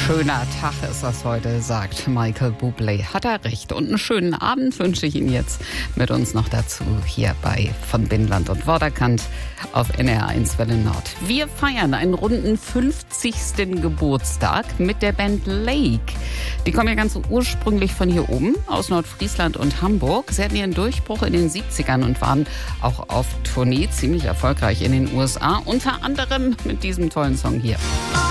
schöner Tag ist das heute, sagt Michael Bublé. Hat er recht. Und einen schönen Abend wünsche ich Ihnen jetzt mit uns noch dazu hier bei Von Binnenland und Vorderkant auf NR1 Welle Nord. Wir feiern einen runden 50. Geburtstag mit der Band Lake. Die kommen ja ganz ursprünglich von hier oben, aus Nordfriesland und Hamburg. Sie hatten ihren Durchbruch in den 70ern und waren auch auf Tournee ziemlich erfolgreich in den USA. Unter anderem mit diesem tollen Song hier.